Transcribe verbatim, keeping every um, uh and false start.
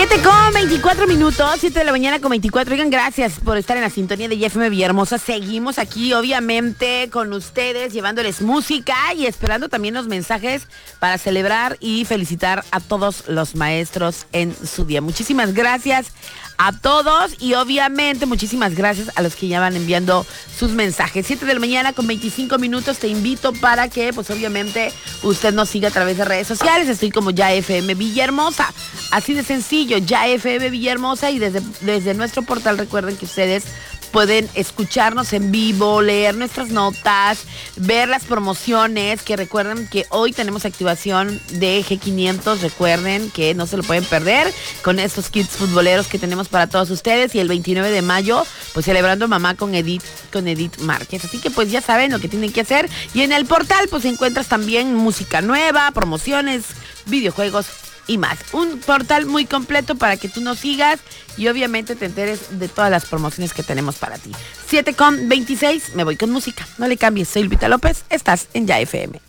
siete con veinticuatro minutos, siete de la mañana con veinticuatro. Oigan, gracias por estar en la sintonía de Y F M Villahermosa. Seguimos aquí, obviamente, con ustedes, llevándoles música y esperando también los mensajes para celebrar y felicitar a todos los maestros en su día. Muchísimas gracias a todos y obviamente muchísimas gracias a los que ya van enviando sus mensajes. siete de la mañana con veinticinco minutos. Te invito para que, pues obviamente, usted nos siga a través de redes sociales. Estoy como Ya F M Villahermosa. Así de sencillo, Ya F M Villahermosa, y desde, desde nuestro portal recuerden que ustedes pueden escucharnos en vivo, leer nuestras notas, ver las promociones, que recuerden que hoy tenemos activación de G quinientos, recuerden que no se lo pueden perder con estos kits futboleros que tenemos para todos ustedes, y el veintinueve de mayo, pues celebrando Mamá con Edith, con Edith Márquez. Así que pues ya saben lo que tienen que hacer, y en el portal pues encuentras también música nueva, promociones, videojuegos y más. Un portal muy completo para que tú nos sigas y obviamente te enteres de todas las promociones que tenemos para ti. siete con veintiséis, me voy con música. No le cambies, soy Lupita López, estás en Ya F M.